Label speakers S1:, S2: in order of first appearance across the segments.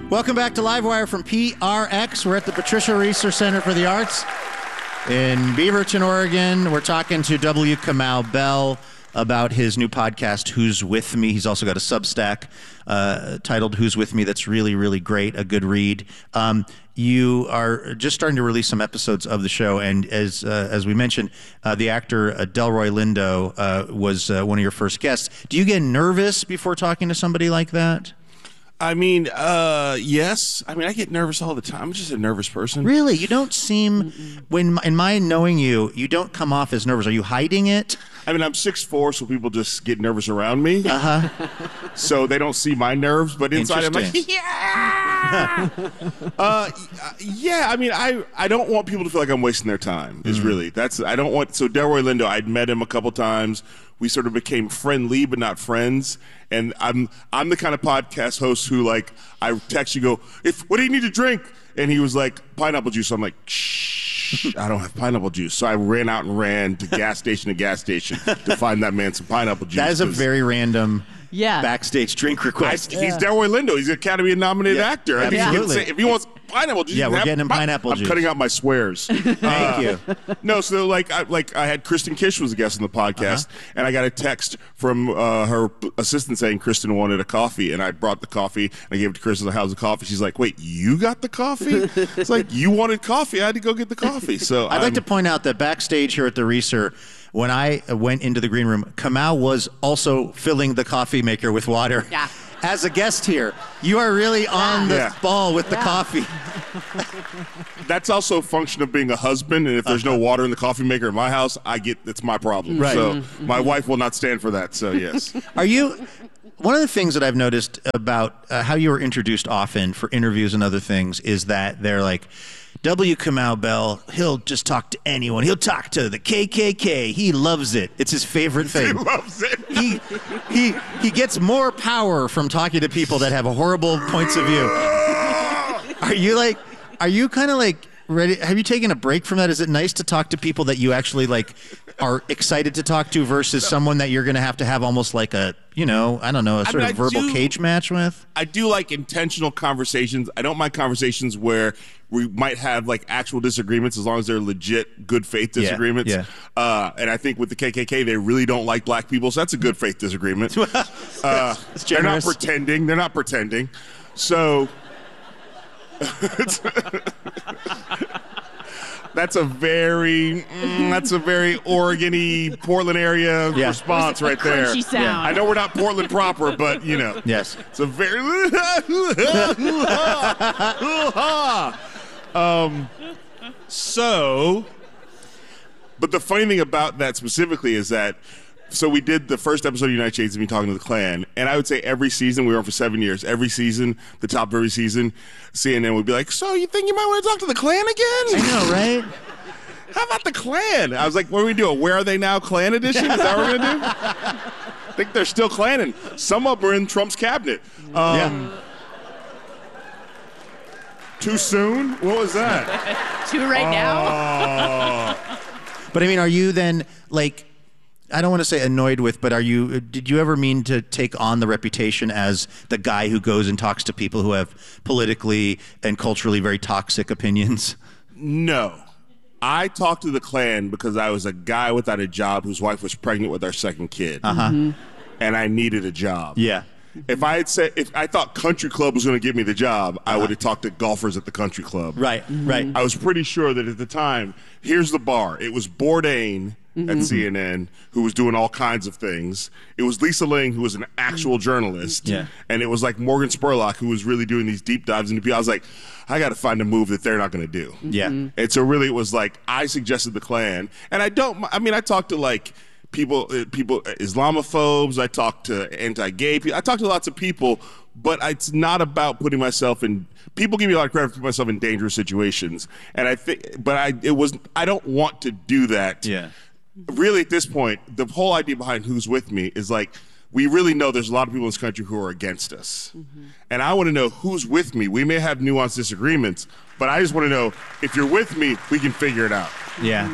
S1: Welcome back to Livewire from PRX. We're at the Patricia Reeser Center for the Arts in Beaverton, Oregon. We're talking to W. Kamau Bell about his new podcast, Who's With Me. He's also got a Substack titled Who's With Me that's really, really great, a good read. You are just starting to release some episodes of the show, and as we mentioned, the actor Delroy Lindo was one of your first guests. Do you get nervous before talking to somebody like that?
S2: I mean, yes. I mean, I get nervous all the time. I'm just a nervous person.
S1: Really? You don't seem, in my knowing you, you don't come off as nervous. Are you hiding it?
S2: I mean, I'm 6'4", so people just get nervous around me. So they don't see my nerves, but inside I'm like, yeah! Yeah, I mean, I don't want people to feel like I'm wasting their time, is really. I don't want, so Delroy Lindo, I'd met him a couple times. We sort of became friendly, but not friends. And I'm the kind of podcast host who, like, I text you, go, what do you need to drink? And he was like, pineapple juice. So I'm like, shh, I don't have pineapple juice. So I ran out and ran to gas station to find that man some pineapple juice.
S1: That is a very random backstage drink request.
S2: He's Delroy Lindo. He's an Academy-nominated actor. I think he can say, if he wants pineapple juice,
S1: we're getting him pineapple juice.
S2: I'm cutting out my swears.
S1: Thank you.
S2: No, so I had Kristen Kish was a guest on the podcast, and I got a text from her assistant saying Kristen wanted a coffee, and I brought the coffee, and I gave it to Kristen. How's the coffee? She's like, wait, you got the coffee? It's like, you wanted coffee. I had to go get the coffee. So
S1: I'd like to point out that backstage here at the Reeser, when I went into the green room, Kamau was also filling the coffee maker with water.
S3: Yeah.
S1: As a guest here, you are really on the ball with the coffee.
S2: That's also a function of being a husband, and if there's no water in the coffee maker in my house, it's my problem.
S1: Right.
S2: So my wife will not stand for that, so yes.
S1: One of the things that I've noticed about how you were introduced often for interviews and other things is that they're like, W. Kamau Bell, he'll just talk to anyone. He'll talk to the KKK. He loves it. It's his favorite thing.
S2: He loves it.
S1: He gets more power from talking to people that have horrible points of view. Are you kind of like ready? Have you taken a break from that? Is it nice to talk to people that you actually like are excited to talk to versus someone that you're going to have almost like a, I don't know, a sort of verbal cage match with?
S2: I do like intentional conversations. I don't mind conversations where we might have like actual disagreements as long as they're legit good faith disagreements.
S1: Yeah.
S2: And I think with the KKK, they really don't like black people. So that's a good faith disagreement. They're not pretending. So that's a very Oregon-y, Portland area response right there.
S3: Crunchy sound.
S2: Yeah. I know we're not Portland proper, but
S1: Yes.
S2: It's a very but the funny thing about that specifically is that so we did the first episode of United Shades of me talking to the Klan, and I would say every season, we were on for 7 years, every season, the top of every season, CNN would be like, so you think you might want to talk to the Klan again?
S1: I know, right?
S2: How about the Klan? I was like, what are we doing? Where Are They Now Klan edition? Is that what we're going to do? I think they're still Klanning. Some of them are in Trump's cabinet. Too soon? What was that?
S3: Too right now?
S1: But I mean, are you then like, I don't want to say annoyed with, but did you ever mean to take on the reputation as the guy who goes and talks to people who have politically and culturally very toxic opinions?
S2: No. I talked to the Klan because I was a guy without a job whose wife was pregnant with our second kid. And I needed a job.
S1: Yeah.
S2: If I thought Country Club was going to give me the job, I would have talked to golfers at the Country Club.
S1: Right.
S2: I was pretty sure that at the time, here's the bar. It was Bourdain at CNN, who was doing all kinds of things. It was Lisa Ling, who was an actual journalist.
S1: Yeah.
S2: And it was like Morgan Spurlock, who was really doing these deep dives into people. I was like, I got to find a move that they're not going to do.
S1: Yeah.
S2: And so really it was like, I suggested the Klan. And I talked to like people, Islamophobes. I talked to anti-gay people. I talked to lots of people, but it's not about putting myself in. People give me a lot of credit for putting myself in dangerous situations, and I don't want to do that.
S1: Yeah.
S2: Really, at this point, the whole idea behind Who's With Me is like, we really know there's a lot of people in this country who are against us, and I want to know who's with me. We may have nuanced disagreements, but I just want to know if you're with me, we can figure it out.
S1: Yeah.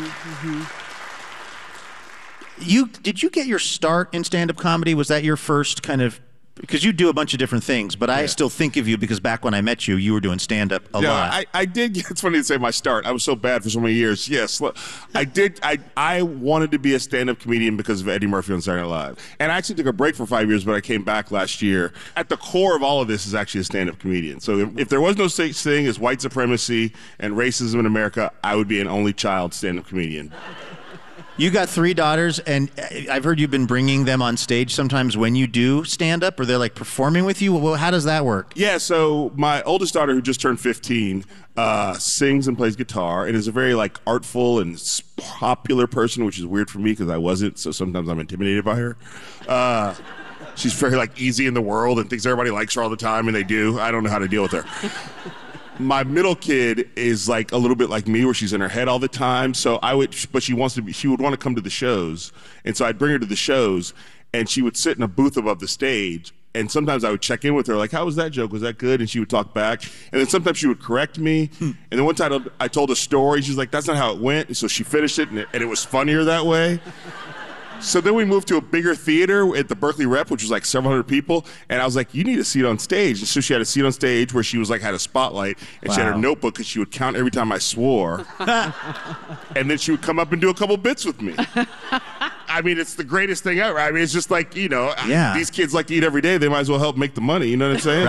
S1: Did you get your start in stand-up comedy? Was that your first kind of because you do a bunch of different things, but I still think of you because back when I met you, you were doing stand-up a lot.
S2: I did. It's funny to say my start. I was so bad for so many years. Yes, I did. I wanted to be a stand-up comedian because of Eddie Murphy on Saturday Night Live. And I actually took a break for 5 years, but I came back last year. At the core of all of this is actually a stand-up comedian. So if there was no such thing as white supremacy and racism in America, I would be an only child stand-up comedian.
S1: You got 3 daughters, and I've heard you've been bringing them on stage sometimes when you do stand-up, or they're like performing with you. Well, how does that work?
S2: Yeah, so my oldest daughter, who just turned 15, sings and plays guitar, and is a very like artful and popular person, which is weird for me because I wasn't. So sometimes I'm intimidated by her. She's very like easy in the world and thinks everybody likes her all the time, and they do. I don't know how to deal with her. My middle kid is like a little bit like me, where she's in her head all the time. So but she would want to come to the shows. And so I'd bring her to the shows, and she would sit in a booth above the stage. And sometimes I would check in with her, like, how was that joke? Was that good? And she would talk back. And then sometimes she would correct me. And then one time I told a story. She's like, that's not how it went. And so she finished it, and it was funnier that way. So then we moved to a bigger theater at the Berkeley Rep, which was like several hundred people. And I was like, you need a seat on stage. And so she had a seat on stage where she was like, had a spotlight. And she had her notebook, because she would count every time I swore. And then she would come up and do a couple bits with me. I mean, it's the greatest thing ever. I mean, it's just like, these kids like to eat every day. They might as well help make the money. You know what I'm saying?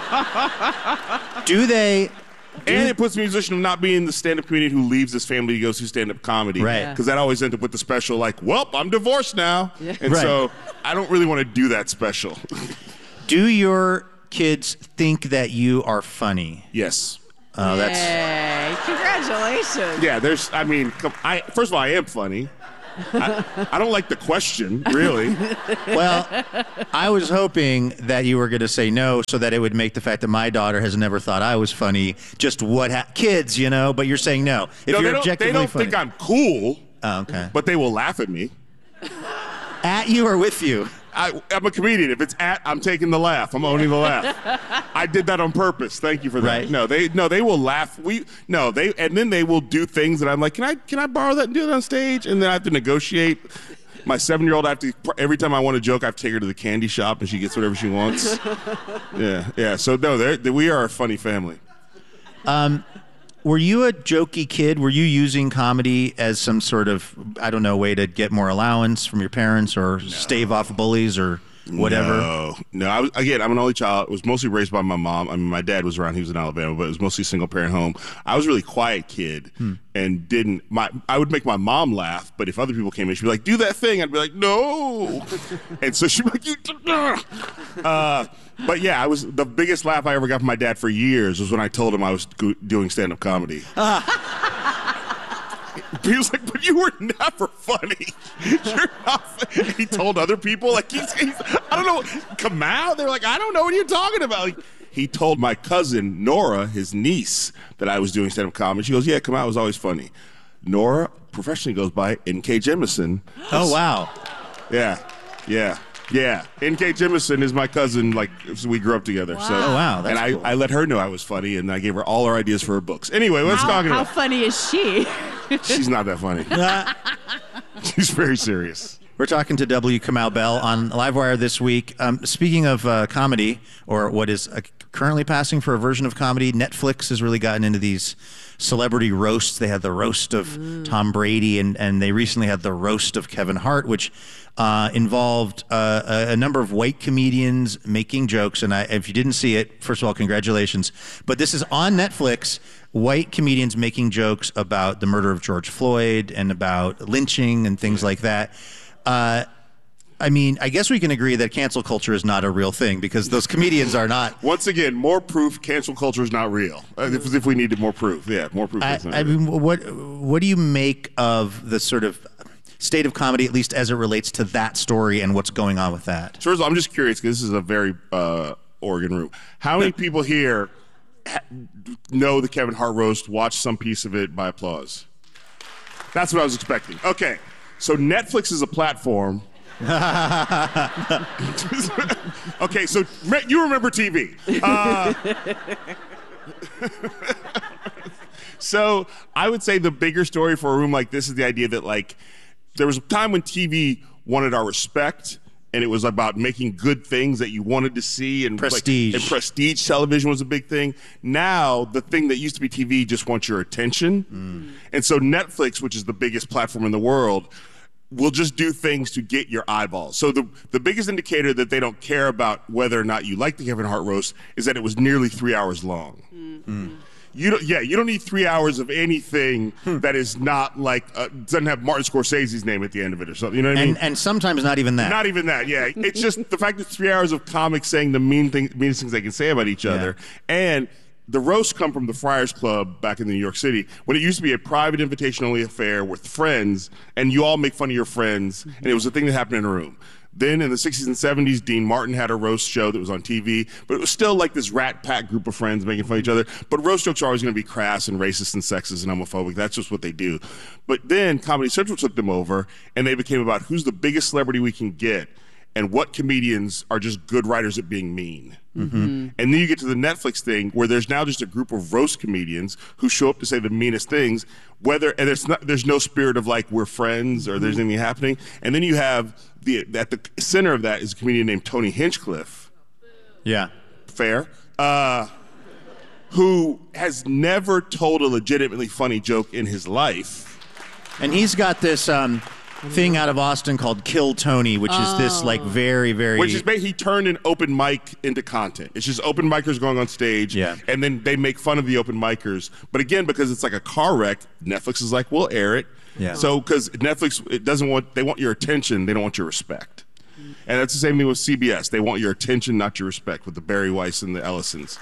S1: Right. So,
S2: and it puts the musician of not being the stand-up comedian who leaves his family to go see stand-up comedy.
S1: Right.
S2: Because that always ends up with the special, like, well, I'm divorced now. Yeah. And so I don't really want to do that special.
S1: Do your kids think that you are funny?
S2: Yes.
S3: Oh, Yay. Congratulations.
S2: Yeah, first of all, I am funny. I don't like the question, really.
S1: Well, I was hoping that you were going to say no, so that it would make the fact that my daughter has never thought I was funny just kids, but you're saying no. If you're objectively
S2: they don't
S1: funny.
S2: think I'm cool.
S1: Oh, okay.
S2: But they will laugh at me.
S1: At you or with you?
S2: I'm a comedian. If it's I'm taking the laugh. I'm owning the laugh. I did that on purpose. Thank you for that.
S1: Right.
S2: No, they will laugh. And then they will do things that I'm like, can I borrow that and do it on stage? And then I have to negotiate. My 7-year-old, every time I want a joke, I have to take her to the candy shop, and she gets whatever she wants. Yeah. So no, we are a funny family.
S1: Were you a jokey kid? Were you using comedy as some sort of, way to get more allowance from your parents, or stave off bullies or whatever?
S2: No. I'm an only child. I was mostly raised by my mom. I mean, my dad was around. He was in Alabama, but it was mostly a single-parent home. I was a really quiet kid and I would make my mom laugh, but if other people came in, she'd be like, do that thing. I'd be like, no. And so she'd be like, but yeah, the biggest laugh I ever got from my dad for years was when I told him I was doing stand-up comedy. He was like, but you were never funny. You're not funny. He told other people, like, he's I don't know, Kamau? They were like, I don't know what you're talking about. Like, he told my cousin, Nora, his niece, that I was doing stand-up comedy. She goes, yeah, Kamau was always funny. Nora professionally goes by N.K. Jemisin.
S1: Oh, wow.
S2: Yeah. N.K. Jemisin is my cousin, we grew up together.
S3: Wow.
S2: So,
S1: oh, wow. That's
S2: cool. I let her know I was funny, and I gave her all her ideas for her books. Anyway, let's talk about.
S3: How funny is she?
S2: She's not that funny. She's very serious.
S1: We're talking to W. Kamau Bell on Livewire this week. Speaking of comedy, or what is currently passing for a version of comedy, Netflix has really gotten into these celebrity roasts. They had the roast of Tom Brady, and they recently had the roast of Kevin Hart, which involved a number of white comedians making jokes. And if you didn't see it, first of all, congratulations. But this is on Netflix. White comedians making jokes about the murder of George Floyd and about lynching and things like that. I guess we can agree that cancel culture is not a real thing, because those comedians are not.
S2: Once again, more proof cancel culture is not real. If we needed more proof. Yeah, more proof.
S1: What do you make of the sort of state of comedy, at least as it relates to that story and what's going on with that?
S2: First of all, I'm just curious, because this is a very Oregon room. How many people here know the Kevin Hart roast, watch some piece of it by applause? That's what I was expecting. Okay, so Netflix is a platform. Okay, so you remember TV. So I would say the bigger story for a room like this is the idea that, there was a time when TV wanted our respect, and it was about making good things that you wanted to see, and
S1: prestige.
S2: And prestige television was a big thing. Now, the thing that used to be TV just wants your attention. And so Netflix, which is the biggest platform in the world, will just do things to get your eyeballs. So the biggest indicator that they don't care about whether or not you like the Kevin Hart roast is that it was nearly 3 hours long. You don't need 3 hours of anything that is not like doesn't have Martin Scorsese's name at the end of it or something. You know what I mean?
S1: And sometimes not even that.
S2: Not even that. Yeah, it's just the fact that 3 hours of comics saying the meanest things they can say about each other. And the roasts come from the Friars Club back in New York City, when it used to be a private invitation-only affair with friends, and you all make fun of your friends, and it was a thing that happened in a room. Then in the 60s and 70s, Dean Martin had a roast show that was on TV, but it was still like this rat pack group of friends making fun of each other. But roast jokes are always going to be crass and racist and sexist and homophobic. That's just what they do. But then Comedy Central took them over, and they became about who's the biggest celebrity we can get and what comedians are just good writers at being mean. And then you get to the Netflix thing where there's now just a group of roast comedians who show up to say the meanest things, and there's no spirit of like we're friends or there's anything happening. And then you have at the center of that is a comedian named Tony Hinchcliffe.
S1: Yeah.
S2: Fair. Who has never told a legitimately funny joke in his life.
S1: And he's got this thing out of Austin called Kill Tony, which is this like very, very...
S2: Which is basically he turned an open mic into content. It's just open micers going on stage, and then they make fun of the open micers. But again, because it's like a car wreck, Netflix is like, we'll air it. Yeah. So because Netflix, they want your attention, they don't want your respect. And that's the same thing with CBS. They want your attention, not your respect, with the Barry Weiss and the Ellisons.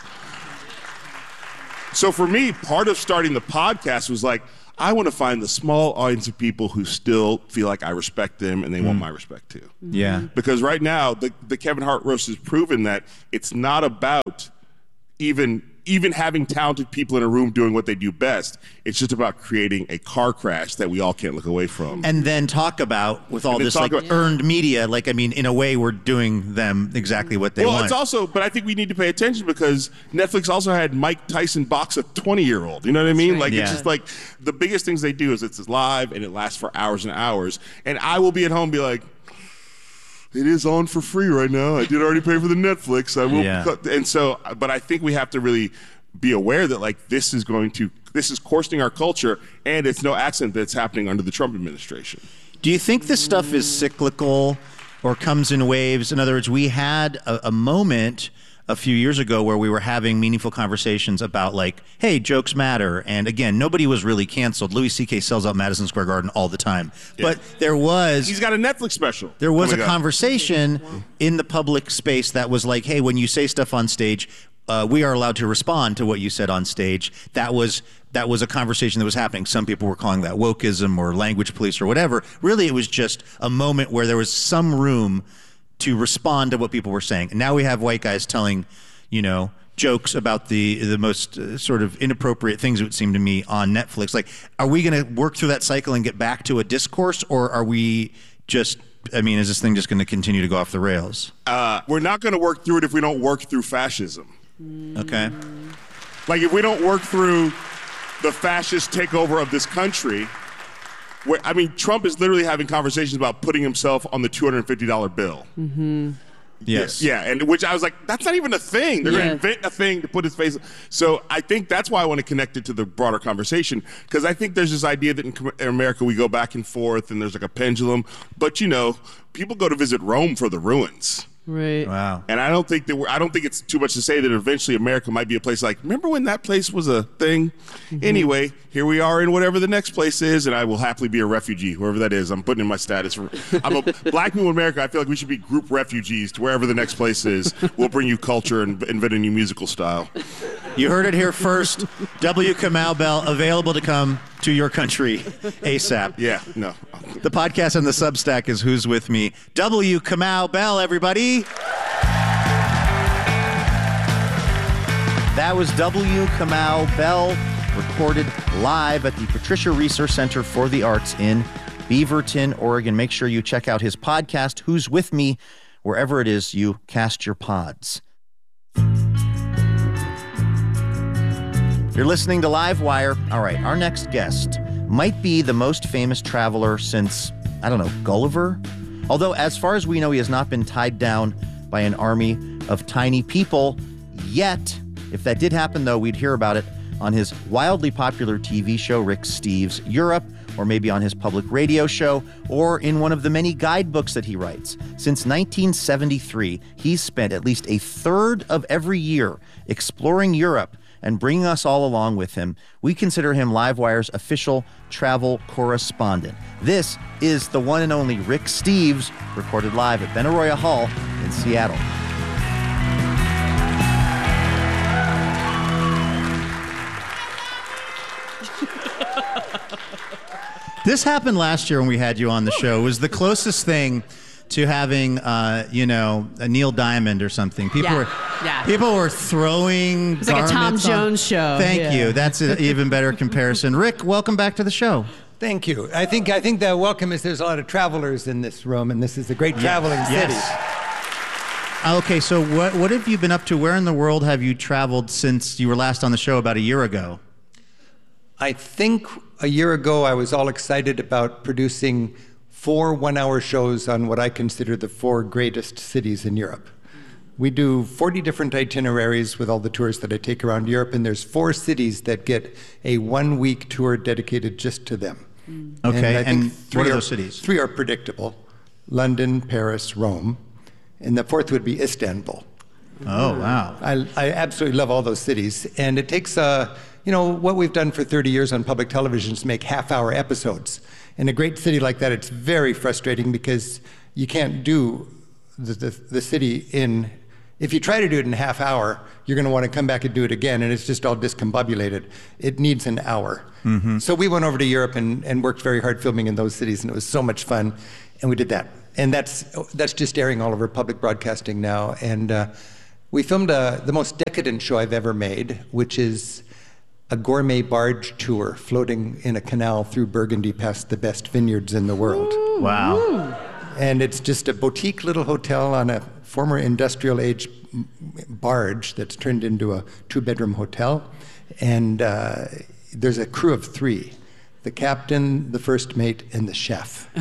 S2: So for me, part of starting the podcast was like, I want to find the small audience of people who still feel like I respect them and they want my respect too.
S1: Yeah.
S2: Because right now, the Kevin Hart roast has proven that it's not about even having talented people in a room doing what they do best. It's just about creating a car crash that we all can't look away from.
S1: And then talk about with all this like earned media, like, I mean, in a way we're doing them exactly what they want.
S2: Well, it's also, but I think we need to pay attention because Netflix also had Mike Tyson box a 20-year-old. You know what I mean? Like, it's just like the biggest things they do is it's live and it lasts for hours and hours. And I will be at home and be like, it is on for free right now. I did already pay for the Netflix. I will, and so, but I think we have to really be aware that like this is coursing our culture, and it's no accident that it's happening under the Trump administration.
S1: Do you think this stuff is cyclical or comes in waves? In other words, we had a moment a few years ago where we were having meaningful conversations about like, hey, jokes matter. And again, nobody was really canceled. Louis C.K. sells out Madison Square Garden all the time. Yeah. But there was...
S2: He's got a Netflix special.
S1: There was a conversation in the public space that was like, hey, when you say stuff on stage, we are allowed to respond to what you said on stage. That was a conversation that was happening. Some people were calling that wokeism or language police or whatever. Really, it was just a moment where there was some room to respond to what people were saying. And now we have white guys telling, jokes about the most sort of inappropriate things, it would seem to me, on Netflix. Like, are we going to work through that cycle and get back to a discourse, or are we just, is this thing just going to continue to go off the rails?
S2: We're not going to work through it if we don't work through fascism.
S1: Okay.
S2: Like, if we don't work through the fascist takeover of this country, Trump is literally having conversations about putting himself on the $250 bill.
S3: Mm-hmm.
S1: Yes.
S2: Yeah, and which I was like, that's not even a thing. They're going to invent a thing to put his face. So I think that's why I want to connect it to the broader conversation, because I think there's this idea that in America we go back and forth and there's like a pendulum. But, people go to visit Rome for the ruins.
S3: Right.
S1: Wow.
S2: And I don't think it's too much to say that eventually America might be a place like, remember when that place was a thing? Mm-hmm. Anyway, here we are in whatever the next place is, and I will happily be a refugee, whoever that is. I'm putting in my status. I'm a black people in America. I feel like we should be group refugees to wherever the next place is. We'll bring you culture and invent a new musical style.
S1: You heard it here first. W. Kamau Bell, available to come to your country ASAP.
S2: Yeah, no.
S1: The podcast and the Substack is Who's With Me. W. Kamau Bell, everybody. That was W. Kamau Bell, recorded live at the Patricia Research Center for the Arts in Beaverton, Oregon. Make sure you check out his podcast, Who's With Me, wherever it is you cast your pods. You're listening to Livewire. All right, our next guest might be the most famous traveler since, Gulliver. Although, as far as we know, he has not been tied down by an army of tiny people yet. If that did happen, though, we'd hear about it on his wildly popular TV show, Rick Steves Europe, or maybe on his public radio show, or in one of the many guidebooks that he writes. Since 1973, he's spent at least a third of every year exploring Europe and bringing us all along with him. We consider him Livewire's official travel correspondent. This is the one and only Rick Steves, recorded live at Benaroya Hall in Seattle. This happened last year when we had you on the show. It was the closest thing to having, a Neil Diamond or something. People were throwing
S3: It's like a Tom Jones show.
S1: Thank you. That's an even better comparison. Rick, welcome back to the show.
S4: Thank you. I think the welcome is there's a lot of travelers in this room, and this is a great traveling city.
S1: Okay, so what have you been up to? Where in the world have you traveled since you were last on the show about a year ago?
S4: I think a year ago I was all excited about producing 4 one-hour shows on what I consider the 4 greatest cities in Europe. We do 40 different itineraries with all the tours that I take around Europe, and there's 4 cities that get a 1-week tour dedicated just to them.
S1: Okay, and what are those cities?
S4: 3 are predictable: London, Paris, Rome, and the 4th would be Istanbul.
S1: Oh, wow.
S4: I absolutely love all those cities, and it takes what we've done for 30 years on public television is make half-hour episodes. In a great city like that, it's very frustrating because you can't do the city in... If you try to do it in a half hour, you're going to want to come back and do it again, and it's just all discombobulated. It needs an hour. Mm-hmm. So we went over to Europe and worked very hard filming in those cities, and it was so much fun, and we did that. And that's just airing all over public broadcasting now. And we filmed the most decadent show I've ever made, which is a gourmet barge tour floating in a canal through Burgundy past the best vineyards in the world.
S1: Ooh. Wow.
S4: And it's just a boutique little hotel on a former industrial age barge that's turned into a 2-bedroom hotel. And there's a crew of 3. The captain, the first mate, and the chef.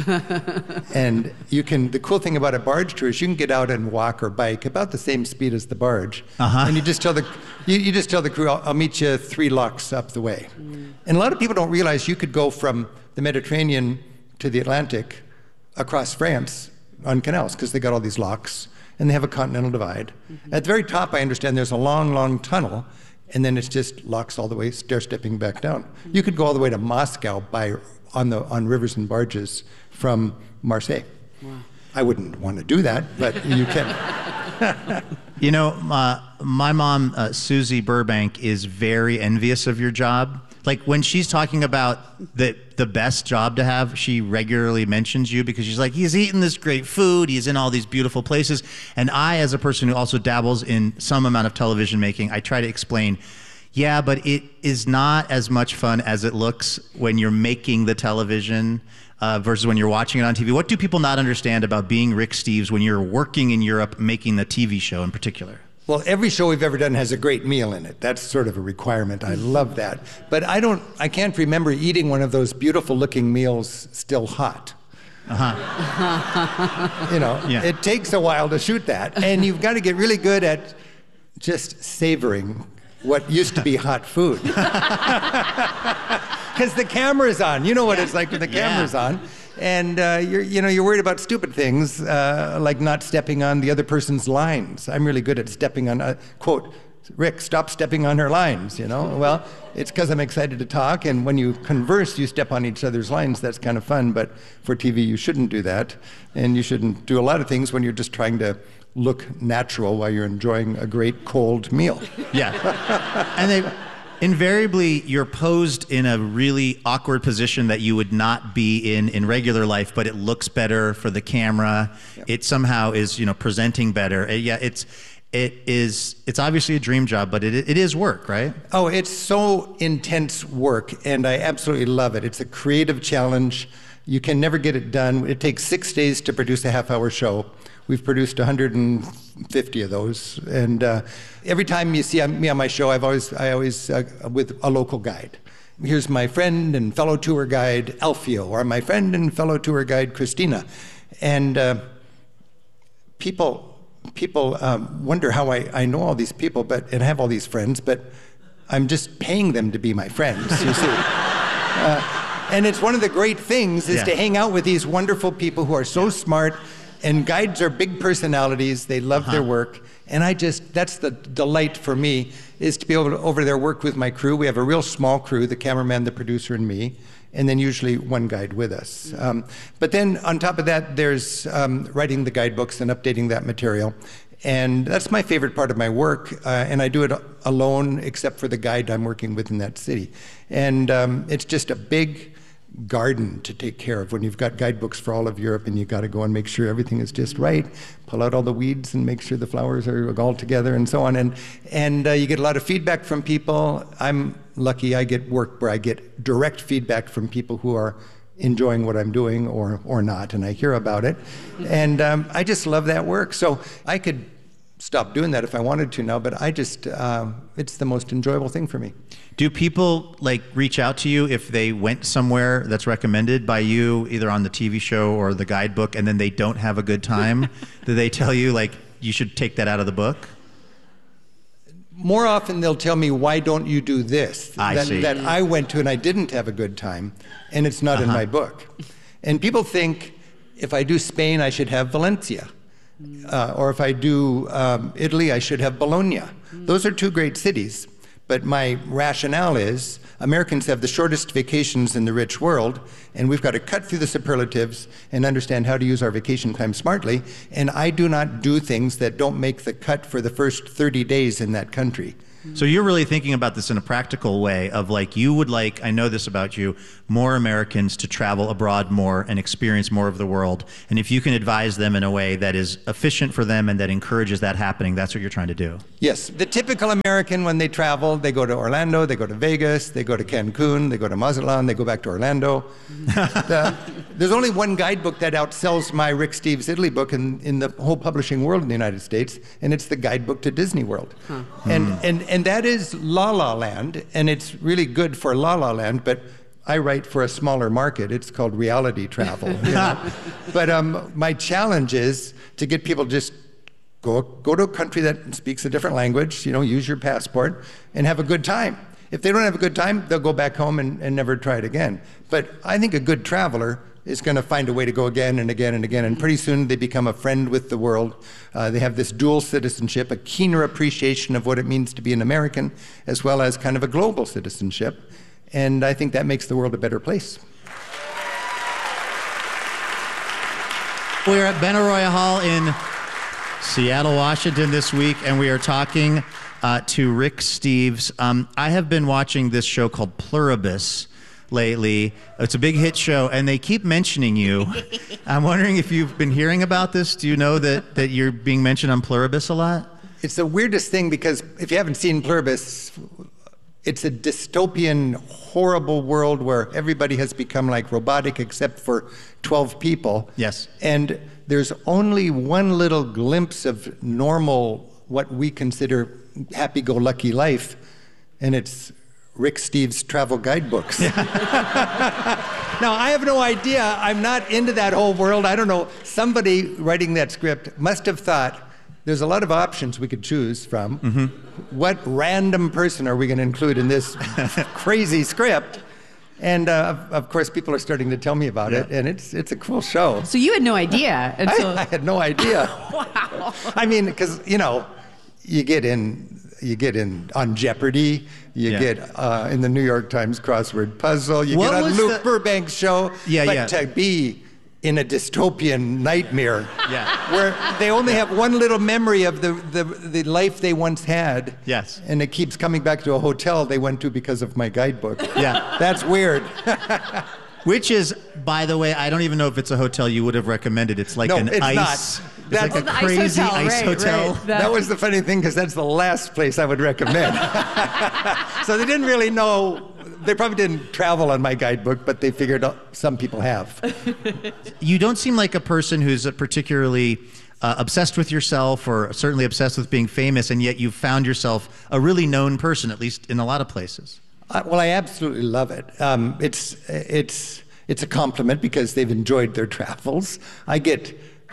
S4: And the cool thing about a barge tour is you can get out and walk or bike about the same speed as the barge. Uh-huh. And you just tell the crew, I'll meet you 3 locks up the way. And a lot of people don't realize you could go from the Mediterranean to the Atlantic across France on canals, because they got all these locks, and they have a continental divide. Mm-hmm. At the very top, I understand there's a long, long tunnel, and then it's just locks all the way, stair-stepping back down. You could go all the way to Moscow on rivers and barges from Marseille. Wow. I wouldn't want to do that, but you can.
S1: My mom, Susie Burbank, is very envious of your job. Like, when she's talking about the best job to have, she regularly mentions you, because she's like, he's eating this great food, he's in all these beautiful places. And I, as a person who also dabbles in some amount of television making, I try to explain, yeah, but it is not as much fun as it looks when you're making the television versus when you're watching it on TV. What do people not understand about being Rick Steves when you're working in Europe making the TV show in particular?
S4: Well, every show we've ever done has a great meal in it. That's sort of a requirement. I love that. But I can't remember eating one of those beautiful looking meals still hot. Uh-huh. It takes a while to shoot that. And you've got to get really good at just savoring what used to be hot food. Because the camera's on. You know what it's like when the camera's on. And you're worried about stupid things like not stepping on the other person's lines. I'm really good at stepping on, quote, Rick, stop stepping on her lines, Well, it's because I'm excited to talk, and when you converse, you step on each other's lines. That's kind of fun, but for TV, you shouldn't do that. And you shouldn't do a lot of things when you're just trying to look natural while you're enjoying a great cold meal.
S1: Yeah. And invariably, you're posed in a really awkward position that you would not be in regular life, but it looks better for the camera. Yep. It somehow is, presenting better. It's obviously a dream job, but it is work, right?
S4: Oh, it's so intense work, and I absolutely love it. It's a creative challenge. You can never get it done. It takes 6 days to produce a half-hour show. We've produced 150 of those, and every time you see me on my show, I always with a local guide. Here's my friend and fellow tour guide Alfio, or my friend and fellow tour guide Christina, And people wonder how I know all these people and have all these friends, but I'm just paying them to be my friends, you see. And it's one of the great things is to hang out with these wonderful people who are so smart, and guides are big personalities. They love their work. And that's the delight for me, is to be able to over there work with my crew. We have a real small crew, the cameraman, the producer, and me, and then usually one guide with us. But then on top of that, there's writing the guidebooks and updating that material. And that's my favorite part of my work, and I do it alone, except for the guide I'm working with in that city. And it's just a big garden to take care of when you've got guidebooks for all of Europe, and you've got to go and make sure everything is just right, pull out all the weeds and make sure the flowers are all together and so on. And you get a lot of feedback from people. I'm lucky I get work where I get direct feedback from people who are enjoying what I'm doing or not, and I hear about it. And I just love that work. So I could stop doing that if I wanted to now, but I just, it's the most enjoyable thing for me.
S1: Do people reach out to you if they went somewhere that's recommended by you, either on the TV show or the guidebook, and then they don't have a good time? Do they tell you you should take that out of the book?
S4: More often they'll tell me, why don't you do this?
S1: See.
S4: That I went to and I didn't have a good time, and it's not in my book. And people think if I do Spain, I should have Valencia. Or if I do Italy, I should have Bologna. Those are two great cities. But my rationale is Americans have the shortest vacations in the rich world, and we've got to cut through the superlatives and understand how to use our vacation time smartly. And I do not do things that don't make the cut for the first 30 days in that country.
S1: So you're really thinking about this in a practical way of you would I know this about you, more Americans to travel abroad more and experience more of the world. And if you can advise them in a way that is efficient for them and that encourages that happening, that's what you're trying to do.
S4: Yes. The typical American, when they travel, they go to Orlando, they go to Vegas, they go to Cancun, they go to Mazatlan, they go back to Orlando. There's only one guidebook that outsells my Rick Steves Italy book in the whole publishing world in the United States, and it's the guidebook to Disney World. And that is La La Land, and it's really good for La La Land, but I write for a smaller market. It's called reality travel. But my challenge is to get people to just go to a country that speaks a different language, use your passport, and have a good time. If they don't have a good time, they'll go back home and never try it again. But I think a good traveler is going to find a way to go again and again and again, and pretty soon they become a friend with the world. They have this dual citizenship, a keener appreciation of what it means to be an American, as well as kind of a global citizenship, and I think that makes the world a better place.
S1: We're at Benaroya Hall in Seattle, Washington this week, and we are talking to Rick Steves. I have been watching this show called Pluribus lately. It's a big hit show, and they keep mentioning you. I'm wondering if you've been hearing about this. Do you know that you're being mentioned on Pluribus a lot?
S4: It's the weirdest thing, because if you haven't seen Pluribus, it's a dystopian, horrible world where everybody has become robotic except for 12 people.
S1: Yes.
S4: And there's only one little glimpse of normal, what we consider happy-go-lucky life, and it's Rick Steves' travel guidebooks. Now, I have no idea. I'm not into that whole world. I don't know. Somebody writing that script must have thought, there's a lot of options we could choose from. What random person are we going to include in this crazy script? And of course, people are starting to tell me about it, and it's a cool show.
S3: So you had no idea until...
S4: I had no idea.
S3: Wow.
S4: I mean, because, you get in on Jeopardy, you get in the New York Times crossword puzzle, you get on Luke Burbank's show, but to be in a dystopian nightmare where they only have one little memory of the life they once had, and it keeps coming back to a hotel they went to because of my guidebook. That's weird.
S1: Which is, by the way, I don't even know if it's a hotel you would have recommended. It's like an ice.
S4: Not.
S1: It's like a crazy ice hotel.
S3: Right.
S4: That was the funny thing, because that's the last place I would recommend. So they didn't really know. They probably didn't travel on my guidebook, but they figured some people have.
S1: You don't seem like a person who's particularly obsessed with yourself, or certainly obsessed with being famous, and yet you've found yourself a really known person, at least in a lot of places.
S4: Well, I absolutely love it. It's a compliment because they've enjoyed their travels. I get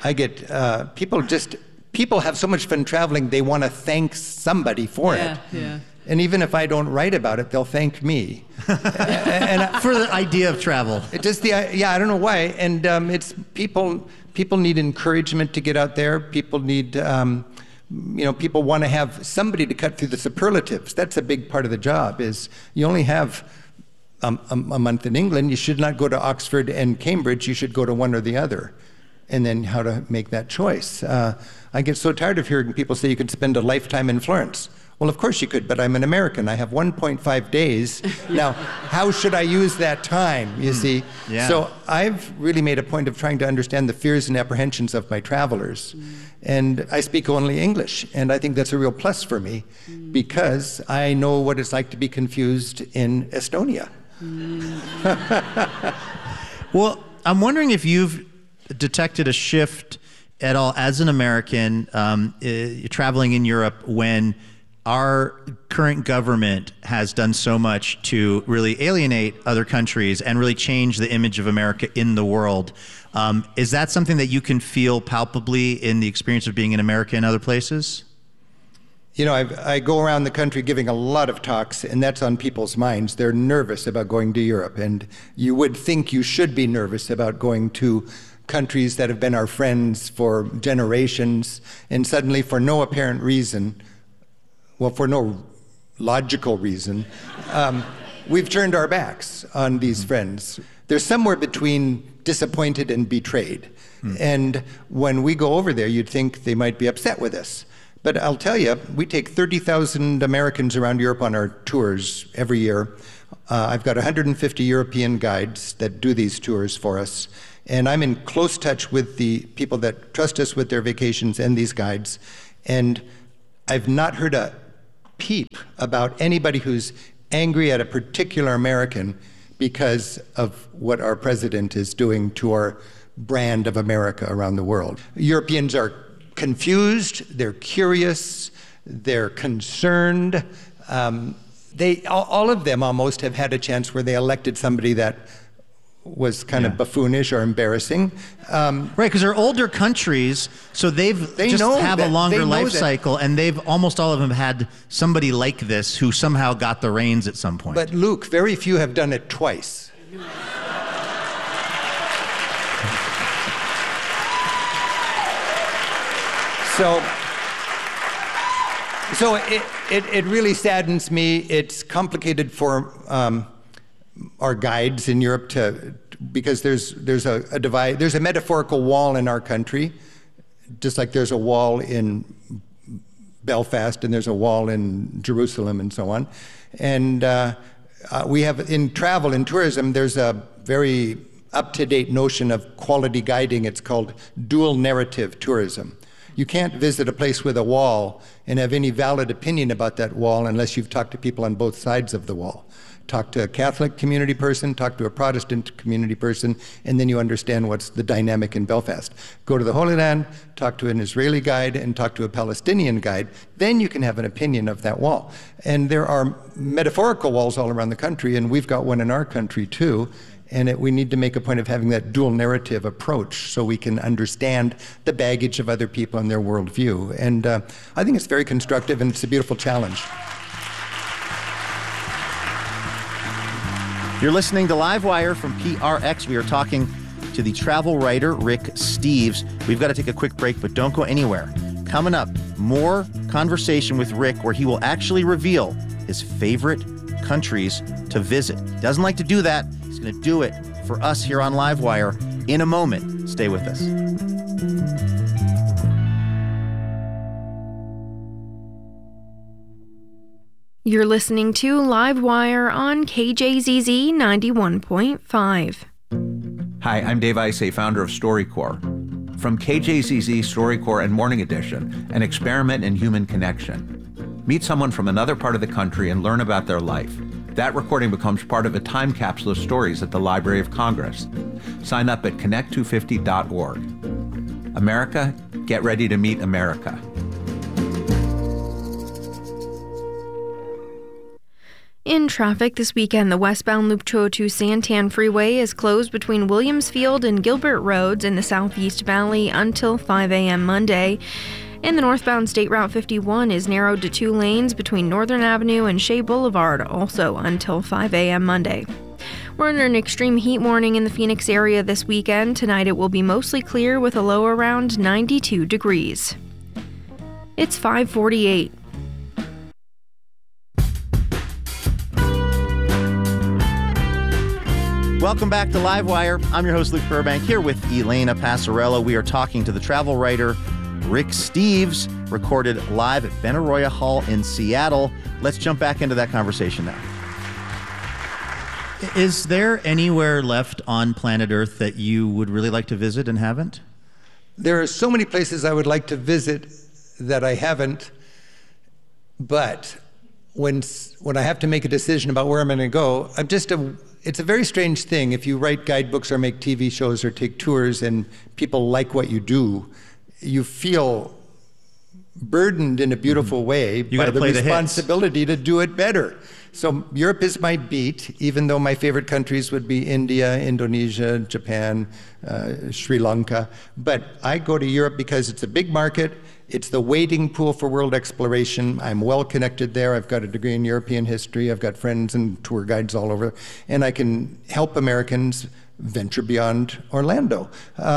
S4: people have so much fun traveling, they want to thank somebody for it.
S3: Yeah.
S4: And even if I don't write about it, they'll thank me.
S1: And for the idea of travel.
S4: I don't know why. And it's people need encouragement to get out there. People need, people want to have somebody to cut through the superlatives. That's a big part of the job, is you only have a month in England. You should not go to Oxford and Cambridge. You should go to one or the other. And then how to make that choice. I get so tired of hearing people say you could spend a lifetime in Florence. Well, of course you could, but I'm an American. I have 1.5 days. Now, how should I use that time, you see?
S1: Yeah.
S4: So I've really made a point of trying to understand the fears and apprehensions of my travelers. And I speak only English, and I think that's a real plus for me because I know what it's like to be confused in Estonia.
S1: Well, I'm wondering if you've detected a shift at all as an American traveling in Europe when our current government has done so much to really alienate other countries and really change the image of America in the world. Is that something that you can feel palpably in the experience of being an American in other places?
S4: You know, I go around the country giving a lot of talks, and that's on people's minds. They're nervous about going to Europe, and you would think you should be nervous about going to countries that have been our friends for generations, and suddenly, for no apparent reason, well, for no logical reason, we've turned our backs on these friends. They're somewhere between disappointed and betrayed. And when we go over there, you'd think they might be upset with us. But I'll tell you, we take 30,000 Americans around Europe on our tours every year. I've got 150 European guides that do these tours for us. And I'm in close touch with the people that trust us with their vacations and these guides. And I've not heard a peep about anybody who's angry at a particular American because of what our president is doing to our brand of America around the world. Europeans are confused, they're curious, they're concerned. All of them almost have had a chance where they elected somebody that was kind of buffoonish or embarrassing.
S1: Right, because they're older countries, so they just have a longer life cycle, and they've almost all of them had somebody like this who somehow got the reins at some point.
S4: But Luke, very few have done it twice. So it really saddens me. It's complicated for our guides in Europe because there's a divide. There's a metaphorical wall in our country, just like there's a wall in Belfast and there's a wall in Jerusalem and so on. And we have in travel and tourism, there's a very up-to-date notion of quality guiding. It's called dual narrative tourism. You can't visit a place with a wall and have any valid opinion about that wall unless you've talked to people on both sides of the wall. Talk to a Catholic community person, talk to a Protestant community person, and then you understand what's the dynamic in Belfast. Go to the Holy Land, talk to an Israeli guide, and talk to a Palestinian guide. Then you can have an opinion of that wall. And there are metaphorical walls all around the country, and we've got one in our country too. And we need to make a point of having that dual narrative approach so we can understand the baggage of other people and their worldview. And I think it's very constructive, and it's a beautiful challenge.
S1: You're listening to Livewire from PRX. We are talking to the travel writer, Rick Steves. We've got to take a quick break, but don't go anywhere. Coming up, more conversation with Rick where he will actually reveal his favorite countries to visit. He doesn't like to do that. He's going to do it for us here on Livewire in a moment. Stay with us.
S5: You're listening to Livewire on KJZZ 91.5.
S6: Hi, I'm Dave Isay, founder of StoryCorps. From KJZZ, StoryCorps, and Morning Edition, an experiment in human connection. Meet someone from another part of the country and learn about their life. That recording becomes part of a time capsule of stories at the Library of Congress. Sign up at connect250.org. America, get ready to meet America.
S5: In traffic this weekend, the westbound Loop 202 Santan Freeway is closed between Williams Field and Gilbert Roads in the Southeast Valley until 5 a.m. Monday. And the northbound State Route 51 is narrowed to 2 lanes between Northern Avenue and Shea Boulevard, also until 5 a.m. Monday. We're under an extreme heat warning in the Phoenix area this weekend. Tonight it will be mostly clear with a low around 92 degrees. It's 5:48.
S1: Welcome back to Livewire. I'm your host, Luke Burbank, here with Elena Passarello. We are talking to the travel writer Rick Steves, recorded live at Benaroya Hall in Seattle. Let's jump back into that conversation now. Is there anywhere left on planet Earth that you would really like to visit and haven't?
S4: There are so many places I would like to visit that I haven't, but when I have to make a decision about where I'm going to go, it's a very strange thing. If you write guidebooks or make TV shows or take tours and people like what you do, you feel burdened in a beautiful way by the responsibility to do it better. So Europe is my beat, even though my favorite countries would be India, Indonesia, Japan, Sri Lanka. But I go to Europe because it's a big market. It's the wading pool for world exploration. I'm well connected there. I've got a degree in European history. I've got friends and tour guides all over. And I can help Americans venture beyond Orlando.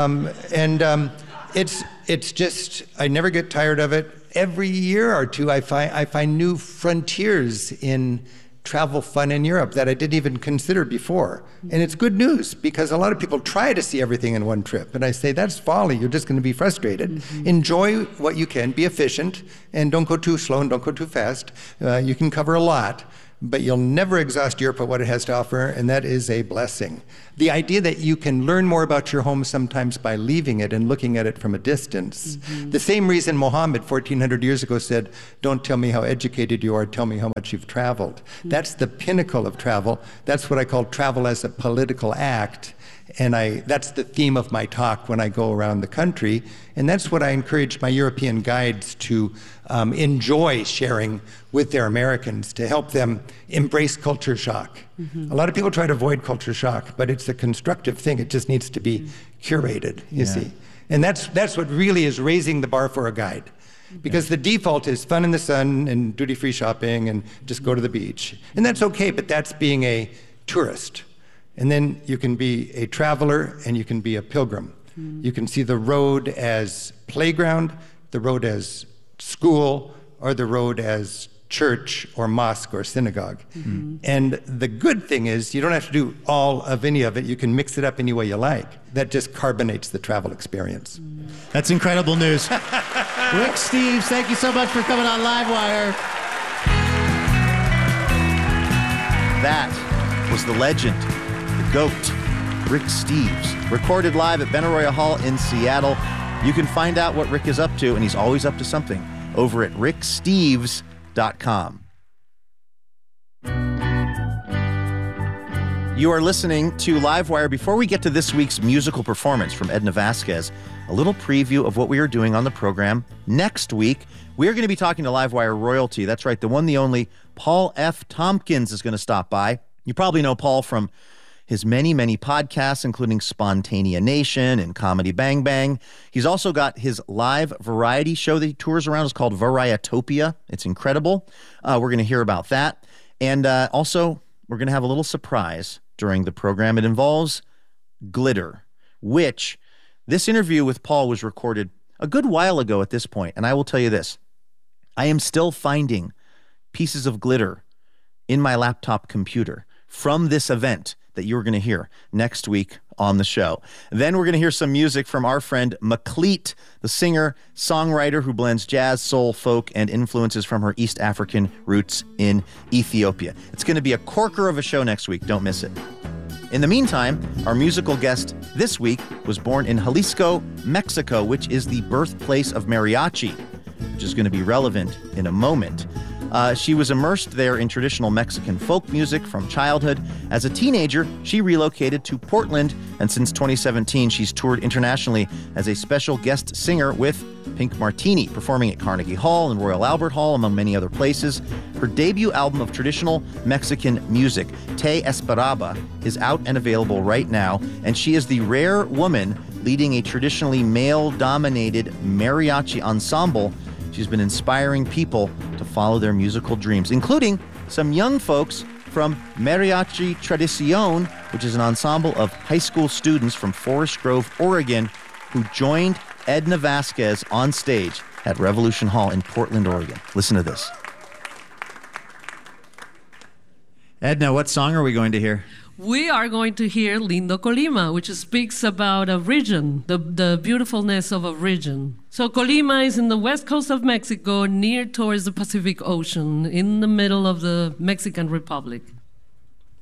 S4: It's just, I never get tired of it. Every year or two, I find new frontiers in travel fun in Europe that I didn't even consider before. And it's good news because a lot of people try to see everything in one trip. And I say, that's folly. You're just going to be frustrated. Mm-hmm. Enjoy what you can, be efficient, and don't go too slow and don't go too fast. You can cover a lot, but you'll never exhaust Europe at what it has to offer, and that is a blessing. The idea that you can learn more about your home sometimes by leaving it and looking at it from a distance. Mm-hmm. The same reason Muhammad 1400 years ago said, don't tell me how educated you are, tell me how much you've traveled. Mm-hmm. That's the pinnacle of travel. That's what I call travel as a political act. And that's the theme of my talk when I go around the country. And that's what I encourage my European guides to enjoy sharing with their Americans, to help them embrace culture shock. Mm-hmm. A lot of people try to avoid culture shock, but it's a constructive thing. It just needs to be curated, you see. And that's what really is raising the bar for a guide. Because the default is fun in the sun and duty-free shopping and just go to the beach. And that's okay, but that's being a tourist. And then you can be a traveler and you can be a pilgrim. Mm. You can see the road as playground, the road as school, or the road as church or mosque or synagogue. Mm-hmm. And the good thing is you don't have to do all of any of it. You can mix it up any way you like. That just carbonates the travel experience.
S1: That's incredible news. Rick Steves, thank you so much for coming on Livewire. That was the legend, the GOAT, Rick Steves, recorded live at Benaroya Hall in Seattle. You can find out what Rick is up to, and he's always up to something, over at ricksteves.com. You are listening to Livewire. Before we get to this week's musical performance from Edna Vasquez, a little preview of what we are doing on the program next week. We are going to be talking to Livewire royalty. That's right, the one, the only, Paul F. Tompkins is going to stop by. You probably know Paul from his many, many podcasts, including Spontanea Nation and Comedy Bang Bang. He's also got his live variety show that he tours around. It's called Varietopia. It's incredible. We're going to hear about that. And also, we're going to have a little surprise during the program. It involves glitter, which this interview with Paul was recorded a good while ago at this point. And I will tell you this. I am still finding pieces of glitter in my laptop computer from this event that you're going to hear next week on the show. Then we're going to hear some music from our friend Maklit, the singer, songwriter who blends jazz, soul, folk, and influences from her East African roots in Ethiopia. It's going to be a corker of a show next week. Don't miss it. In the meantime, our musical guest this week was born in Jalisco, Mexico, which is the birthplace of mariachi, which is going to be relevant in a moment. She was immersed there in traditional Mexican folk music from childhood. As a teenager, she relocated to Portland, and since 2017, she's toured internationally as a special guest singer with Pink Martini, performing at Carnegie Hall and Royal Albert Hall, among many other places. Her debut album of traditional Mexican music, Te Esperaba, is out and available right now, and she is the rare woman leading a traditionally male-dominated mariachi ensemble. She's been inspiring people to follow their musical dreams, including some young folks from Mariachi Tradicion, which is an ensemble of high school students from Forest Grove, Oregon, who joined Edna Vasquez on stage at Revolution Hall in Portland, Oregon. Listen to this. Edna, what song are we going to hear?
S7: We are going to hear Lindo Colima, which speaks about a region, the beautifulness of a region. So Colima is in the west coast of Mexico, near towards the Pacific Ocean, in the middle of the Mexican Republic.